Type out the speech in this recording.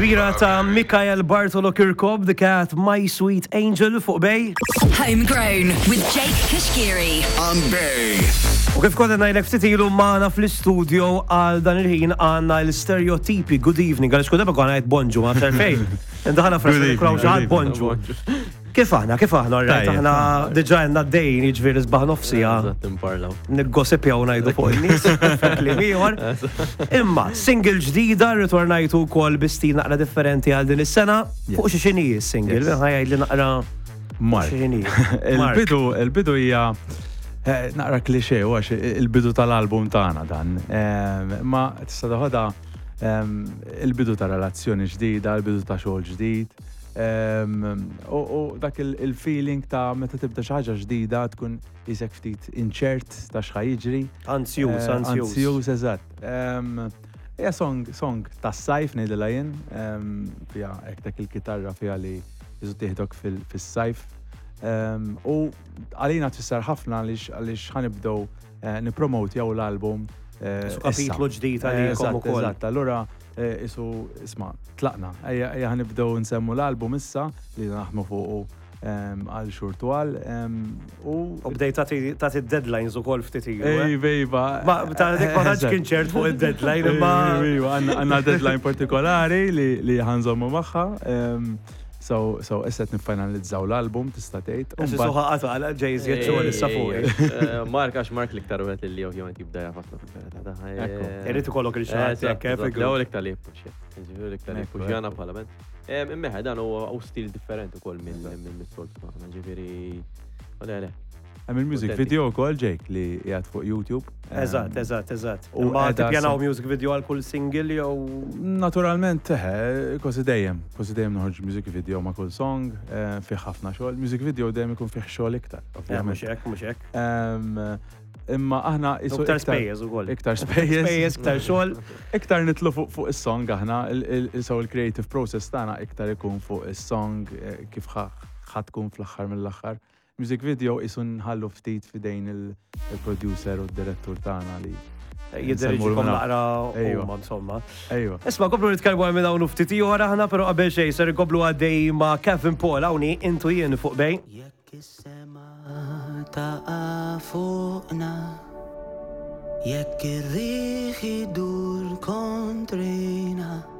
kbira ta' Mikhail Bartolo Kirkhope, the cat My Sweet Angel fuq Bej. Homegrown with Jake Kashkiri on Bej. U kif kodda najlek ftitilu maħna fl-studio għal dan il-ħin għanna l-stereotipi. Good evening, għal xkodda għana għajt bonġu, ma' fej. Ndaħna frasmi l-krawġa għad bonġu. Kif aħna, rrejt, aħna diġa għanna d-dejn iġviri zbaħ nofsija. Nil-gossipja u najdu fuq il-nis, li miħor. Imma, single ġdida, ritornajtu kol bistin naqra differenti għal din is-sena. Fuq xini single, ħajaj li naqra. Mark, il-bidu hija naqra klixe, għax il-bidu tal-album tagħna dan. Ma tista' taħodha il-bidu ta' relazzjoni ġdida, il-bidu ta' xogħol ġdid. U dak il-feeling ta' meta tibda xi ħaġa ġdida tkun isek ftit inċert ta' x'ħa jiġri. Ansjuż, eżatt. Hija song tas-sajf ngħidilha jien, fiha hekk dak il-kitarra fiha li jiżu tieħdok fis-sajf. U għalina tfisser ħafna għaliex ħanibdew nippromotjaw l-album. Kapitlu ġdid għalikom ukoll. Eżatt, allura isma' tlaqna. Ejja ħanibdew nsemmu l-album issa li naħdmu fuqu għal xhur twal. U bdejt tagħti deadlines ukoll ftit ilu. Bejba. Ma dik ma tantx kien ċert fuq id-deadline imma. Għandna deadline partikolari li ħanżommu magħha. So, isset nifinalizzaw l-album, tista' tgħid. Suħaqatu għal ġejż jgħidxu issa fuq. Mark liktar wet li ovvjament jibda jafasna fil-ferata. Irrid ikollok il-xaħat kif L-ewwel iktar li jippuxja. Ġifieri iktar jippuxjana bħala band. Immeħed dan huwa stil differenti ukoll mill-soltu tagħna. Ġifieri le. Hemm il-music video wkoll Jake li qiegħed fuq YouTube. Eżatt. U ma tippjanaw music video għal kull single jew naturalment kważi dejjem noħorġ music video ma' kull song fih ħafna xogħol. Music video dejjem ikun fih xogħol iktar. Mhux hekk. Imma aħna iktar spejjeż ukoll. Iktar spejjeż, iktar xogħol. Iktar nitlu fuq is-song aħna il-creative process tagħna iktar ikun fuq is-song kif ħadd tkun fl-aħħar mill-aħħar. Music video isun ħallu ftit fidejn il-producer u d-direttur tagħna li jidderġikom naqra huma insomma. Ejwa. Isma' koplu nitkellmu għal minn hawn ftit ora aħna però qabel xejn ser ikoblu għaddej ma' Kevin Paul hawnhi intu jien fuq Bej. Jekk is-sema taqa' fuqna, jekk ir-riħ idur kontrina.